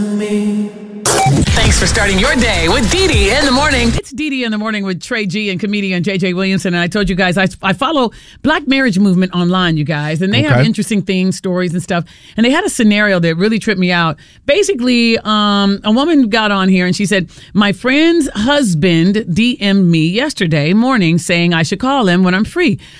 Thanks for starting your day with Dee Dee in the morning. It's Dee Dee in the morning with Trey G and comedian JJ Williamson. And I told you guys, I follow Black Marriage Movement online, you guys. And they have interesting things, stories and stuff. And they had a scenario that really tripped me out. Basically, a woman got on here and she said, my friend's husband DM'd me yesterday morning saying I should call him when I'm free.